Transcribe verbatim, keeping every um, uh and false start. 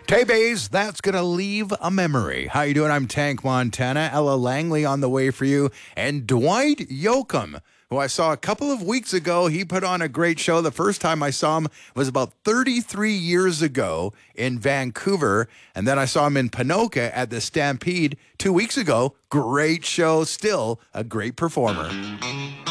Tay-Bays, that's going to leave a memory. How you doing? I'm Tank Montana. Ella Langley on the way for you. And Dwight Yoakam, who I saw a couple of weeks ago. He put on a great show. The first time I saw him was about thirty-three years ago in Vancouver. And then I saw him in Ponoka at the Stampede two weeks ago. Great show. Still a great performer.